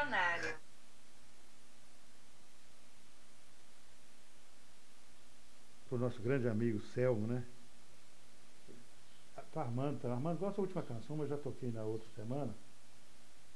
dicionário. Pro nosso grande amigo Selmo, né? Tá Armando. Qual a sua última canção? Eu já toquei na outra semana.